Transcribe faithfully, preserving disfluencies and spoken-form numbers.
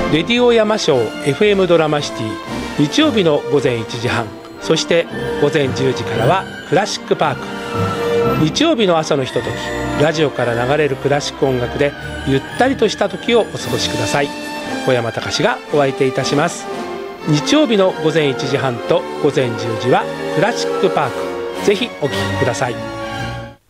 レディオ山椒 エフエム ドラマシティ、日曜日のごぜんいちじはん、そしてごぜんじゅうじからはクラシックパーク。日曜日の朝のひととき、ラジオから流れるクラシック音楽でゆったりとした時をお過ごしください。小山隆がお相手いたします。日曜日のごぜんいちじはんとごぜんじゅうじはクラシックパーク、ぜひお聞きください。